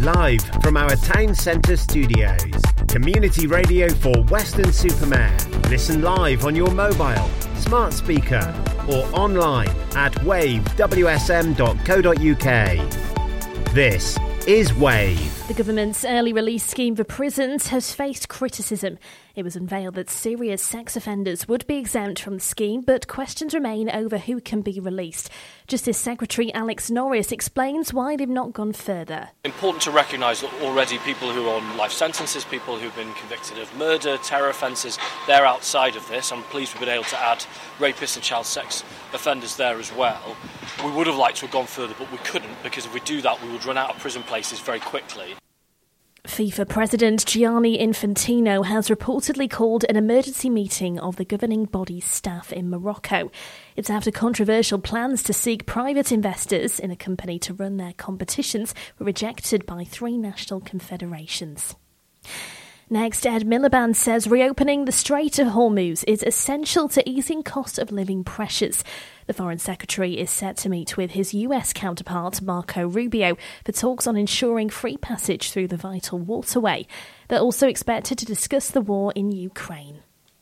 Live from our town centre studios. Community radio for Weston-super-Mare. Listen live on your mobile, smart speaker or online at wavewsm.co.uk. This is Wave. The government's early release scheme for prisons has faced criticism. It was unveiled that serious sex offenders would be exempt from the scheme, but questions remain over who can be released. Justice Secretary Alex Norris explains why they've not gone further. Important to recognise that already people who are on life sentences, people who've been convicted of murder, terror offences, they're outside of this. I'm pleased we've been able to add rapists and child sex offenders there as well. We would have liked to have gone further, but we couldn't, because if we do that, we would run out of prison places very quickly. FIFA President Gianni Infantino has reportedly called an emergency meeting of the governing body's staff in Morocco. It's after controversial plans to seek private investors in a company to run their competitions were rejected by 3 national confederations. Next, Ed Miliband says reopening the Strait of Hormuz is essential to easing cost of living pressures. The Foreign Secretary is set to meet with his US counterpart, Marco Rubio, for talks on ensuring free passage through the vital waterway. They're also expected to discuss the war in Ukraine.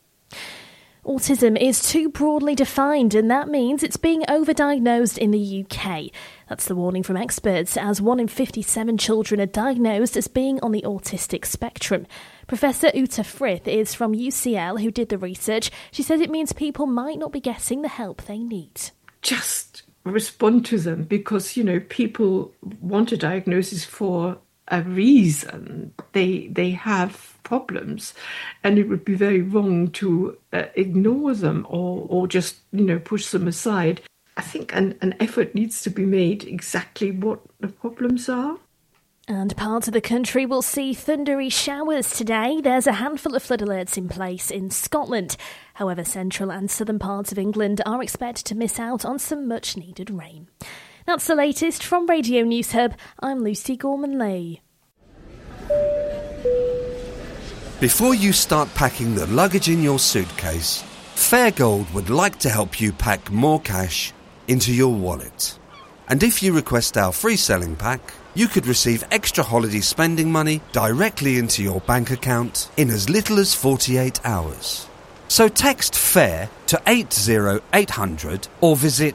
Autism is too broadly defined, and that means it's being overdiagnosed in the UK. That's the warning from experts, as 1 in 57 children are diagnosed as being on the autistic spectrum. Professor Uta Frith is from UCL, who did the research. She says it means people might not be getting the help they need. Just respond to them, because, people want a diagnosis for a reason. They have problems, and it would be very wrong to ignore them or just, push them aside. I think an effort needs to be made exactly what the problems are. And parts of the country will see thundery showers today. There's a handful of flood alerts in place in Scotland. However, central and southern parts of England are expected to miss out on some much-needed rain. That's the latest from Radio News Hub. I'm Lucy Gorman-Lee. Before you start packing the luggage in your suitcase, Fairgold would like to help you pack more cash into your wallet. And if you request our free selling pack, you could receive extra holiday spending money directly into your bank account in as little as 48 hours. So text FAIR to 80800 or visit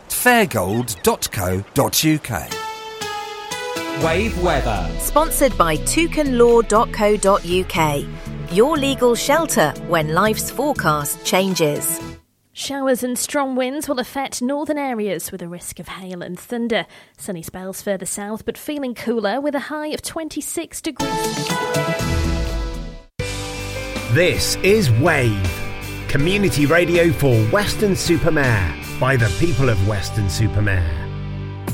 fairgold.co.uk. Wave weather. Sponsored by toucanlaw.co.uk. Your legal shelter when life's forecast changes. Showers and strong winds will affect northern areas with a risk of hail and thunder. Sunny spells further south, but feeling cooler with a high of 26 degrees. This is Wave. Community radio for Weston-super-Mare by the people of Weston-super-Mare.